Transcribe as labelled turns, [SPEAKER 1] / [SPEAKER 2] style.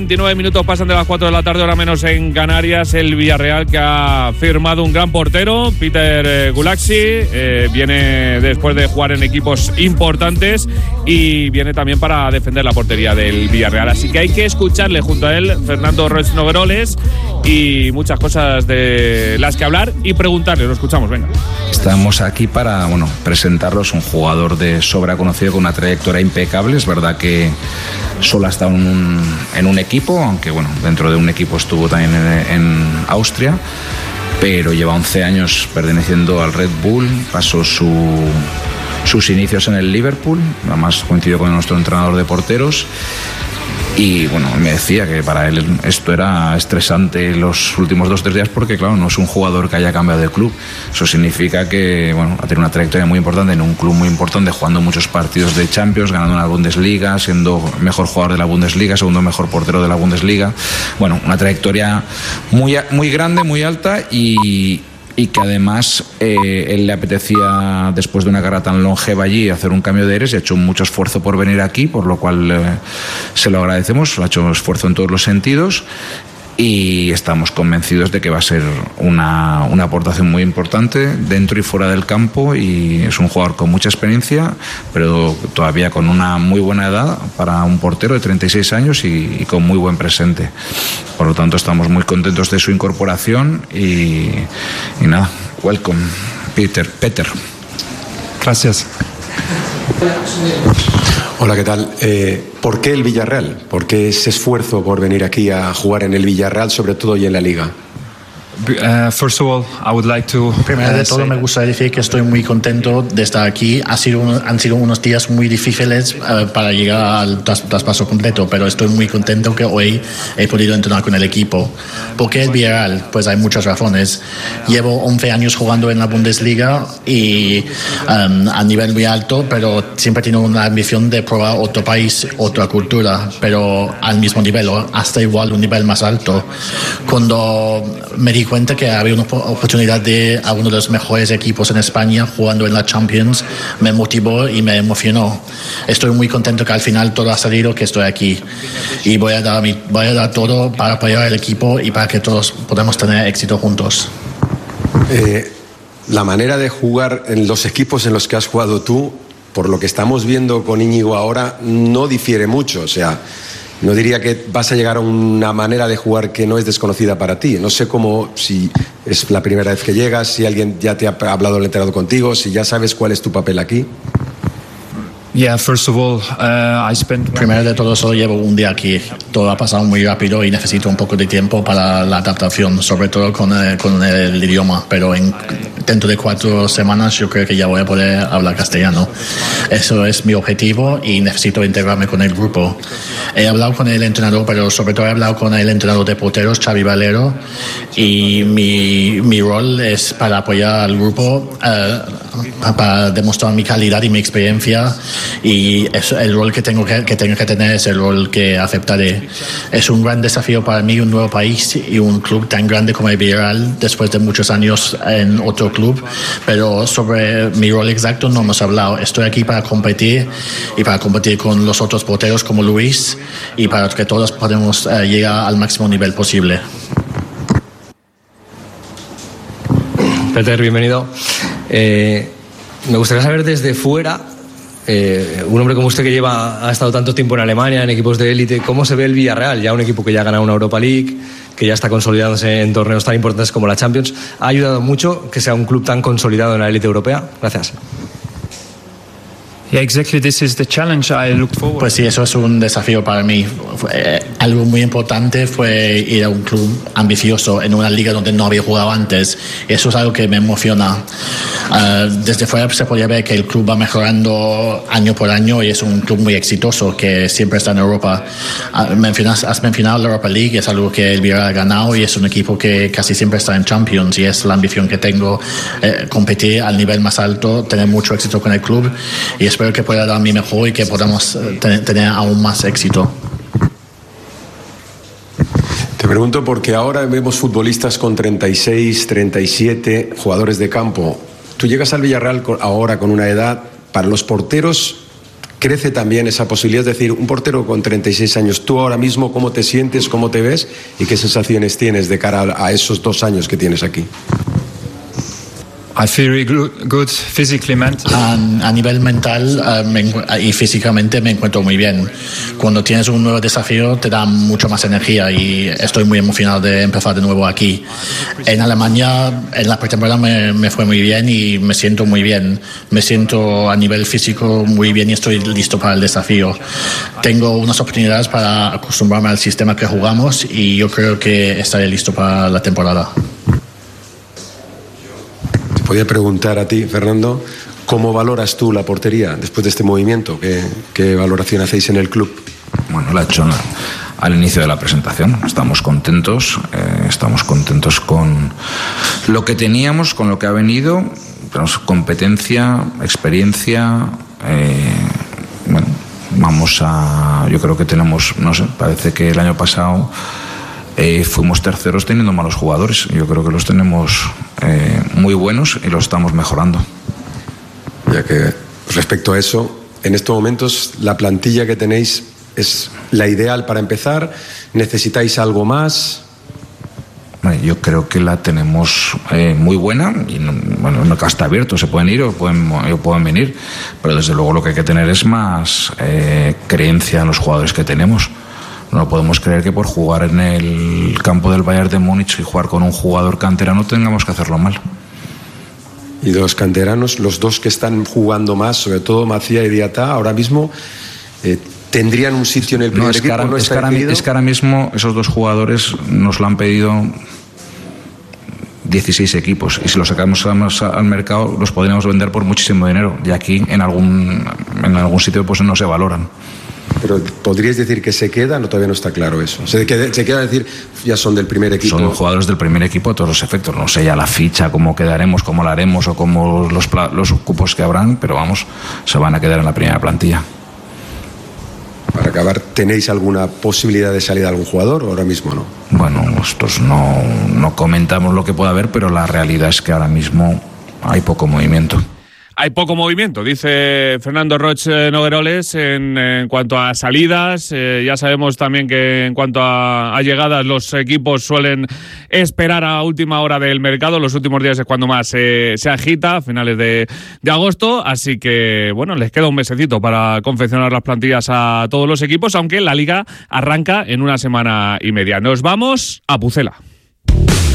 [SPEAKER 1] 29 minutos pasan de las 4 de la tarde, hora menos en Canarias. El Villarreal, que ha firmado un gran portero, Peter Gulaxi, viene después de jugar en equipos importantes y viene también para defender la portería del Villarreal. Así que hay que escucharle junto a él, Fernando Roig-Nogueroles, y muchas cosas de las que hablar y preguntarle. Lo escuchamos, venga.
[SPEAKER 2] Estamos aquí para presentarlos, un jugador de sobra conocido con una trayectoria impecable. Es verdad que solo ha estado en un equipo, aunque dentro de un equipo estuvo también en Austria, pero lleva 11 años perteneciendo al Red Bull, pasó sus inicios en el Liverpool, además coincidió con nuestro entrenador de porteros. Y me decía que para él esto era estresante los últimos 2 o 3 días porque, claro, no es un jugador que haya cambiado de club. Eso significa que ha tenido una trayectoria muy importante en un club muy importante, jugando muchos partidos de Champions, ganando una Bundesliga, siendo mejor jugador de la Bundesliga, segundo mejor portero de la Bundesliga. Una trayectoria muy, muy grande, muy alta y que además él le apetecía, después de una carrera tan longeva allí, hacer un cambio de aires y ha hecho mucho esfuerzo por venir aquí, por lo cual se lo agradecemos. Ha hecho esfuerzo en todos los sentidos y estamos convencidos de que va a ser una aportación muy importante dentro y fuera del campo, y es un jugador con mucha experiencia, pero todavía con una muy buena edad para un portero de 36 años y con muy buen presente. Por lo tanto, estamos muy contentos de su incorporación y nada, welcome, Peter.
[SPEAKER 3] Gracias.
[SPEAKER 4] Hola, ¿qué tal? ¿Por qué el Villarreal? ¿Por qué ese esfuerzo por venir aquí a jugar en el Villarreal, sobre todo y en la Liga?
[SPEAKER 3] First of all, I would like to
[SPEAKER 5] Primero de todo, me gustaría decir que estoy muy contento de estar aquí. Han sido unos días muy difíciles para llegar al traspaso completo, pero estoy muy contento que hoy he podido entrenar con el equipo. ¿Por qué el Villarreal? Pues hay muchas razones. Llevo 11 años jugando en la Bundesliga y a nivel muy alto, pero siempre he tenido una ambición de probar otro país, otra cultura, pero al mismo nivel o hasta igual, un nivel más alto. Cuando me di cuenta que había una oportunidad de a uno de los mejores equipos en España jugando en la Champions, me motivó y me emocionó. Estoy muy contento que al final todo ha salido, que estoy aquí y voy a dar todo para apoyar al equipo y para que todos podamos tener éxito juntos.
[SPEAKER 4] La manera de jugar en los equipos en los que has jugado tú, por lo que estamos viendo con Íñigo ahora, no difiere mucho. O sea, no diría que vas a llegar a una manera de jugar que no es desconocida para ti. No sé si es la primera vez que llegas, si alguien ya te ha hablado, el entrenador contigo, si ya sabes cuál es tu papel aquí.
[SPEAKER 3] Yeah, first of all, I spent...
[SPEAKER 5] Primero de todo, solo llevo un día aquí. Todo ha pasado muy rápido y necesito un poco de tiempo para la adaptación, sobre todo con el idioma. Pero dentro de 4 semanas yo creo que ya voy a poder hablar castellano. Eso es mi objetivo y necesito integrarme con el grupo. He hablado con el entrenador, pero sobre todo he hablado con el entrenador de porteros, Xavi Valero, y mi rol es para apoyar al grupo, para demostrar mi calidad y mi experiencia, y el rol que tengo que tener es el rol que aceptaré. Es un gran desafío para mí, un nuevo país y un club tan grande como el Villarreal después de muchos años en otro club, pero sobre mi rol exacto no hemos hablado. Estoy aquí para competir y para competir con los otros porteros como Luis y para que todos podamos llegar al máximo nivel posible.
[SPEAKER 6] Peter, bienvenido. Me gustaría saber desde fuera, un hombre como usted que ha estado tanto tiempo en Alemania, en equipos de élite, ¿cómo se ve el Villarreal? Ya un equipo que ya ha ganado una Europa League, que ya está consolidándose en torneos tan importantes como la Champions. ¿Ha ayudado mucho que sea un club tan consolidado en la élite europea? Gracias.
[SPEAKER 3] Yeah, exactly. This is the challenge I looked forward.
[SPEAKER 5] Pues sí, eso es un desafío para mí. Algo muy importante fue ir a un club ambicioso en una liga donde no había jugado antes. Eso es algo que me emociona. Desde fuera se podía ver que el club va mejorando año por año y es un club muy exitoso que siempre está en Europa. Has mencionado la Europa League, es algo que el Villarreal ha ganado y es un equipo que casi siempre está en Champions, y es la ambición que tengo, competir al nivel más alto, tener mucho éxito con el club, y espero que pueda dar mi mejor y que podamos tener aún más éxito.
[SPEAKER 4] Te pregunto porque ahora vemos futbolistas con 36, 37 jugadores de campo. Tú llegas al Villarreal ahora con una edad, para los porteros, crece también esa posibilidad. Es decir, un portero con 36 años, tú ahora mismo, ¿cómo te sientes, cómo te ves y qué sensaciones tienes de cara a esos 2 años que tienes aquí?
[SPEAKER 3] I feel really good physically, mentally.
[SPEAKER 5] A nivel mental y físicamente me encuentro muy bien. Cuando tienes un nuevo desafío te da mucho más energía y estoy muy emocionado de empezar de nuevo aquí. En Alemania, en la pretemporada me fue muy bien y me siento muy bien. Me siento a nivel físico muy bien y estoy listo para el desafío. Tengo unas oportunidades para acostumbrarme al sistema que jugamos y yo creo que estaré listo para la temporada.
[SPEAKER 4] Podría preguntar a ti, Fernando, ¿cómo valoras tú la portería después de este movimiento? ¿Qué valoración hacéis en el club?
[SPEAKER 2] Bueno, la he hecho al inicio de la presentación. Estamos contentos con lo que teníamos, con lo que ha venido. Tenemos competencia, experiencia. Yo creo que tenemos, no sé, parece que el año pasado fuimos terceros teniendo malos jugadores. Yo creo que los tenemos muy buenos y los estamos mejorando.
[SPEAKER 4] Ya que respecto a eso, en estos momentos la plantilla que tenéis es la ideal para empezar. ¿Necesitáis algo más?
[SPEAKER 2] Yo creo que la tenemos muy buena y no está abierto, se pueden ir o pueden venir, pero desde luego lo que hay que tener es más creencia en los jugadores que tenemos. No podemos creer que por jugar en el campo del Bayern de Múnich y jugar con un jugador canterano tengamos que hacerlo mal.
[SPEAKER 4] Y los canteranos, los dos que están jugando más, sobre todo Macía y Diatá, ahora mismo tendrían un sitio en el primer equipo.
[SPEAKER 2] Es que ahora mismo esos dos jugadores nos lo han pedido 16 equipos y si los sacamos al mercado los podríamos vender por muchísimo dinero y aquí en algún sitio pues no se valoran.
[SPEAKER 4] Pero ¿podríais decir que se quedan o todavía no está claro eso? Se queda decir, ya son del primer equipo.
[SPEAKER 2] Son jugadores del primer equipo a todos los efectos. No sé ya la ficha, cómo quedaremos, cómo la haremos o cómo los cupos que habrán, pero vamos, se van a quedar en la primera plantilla.
[SPEAKER 4] Para acabar, ¿tenéis alguna posibilidad de salida de algún jugador o ahora mismo no?
[SPEAKER 2] Bueno, nosotros no comentamos lo que pueda haber, pero la realidad es que ahora mismo hay poco movimiento.
[SPEAKER 1] Hay poco movimiento, dice Fernando Roig Nogueroles en cuanto a salidas. Ya sabemos también que en cuanto a llegadas los equipos suelen esperar a última hora del mercado. Los últimos días es cuando más se agita, a finales de agosto. Así que, bueno, les queda un mesecito para confeccionar las plantillas a todos los equipos, aunque la Liga arranca en 1 semana y media. Nos vamos a Pucela.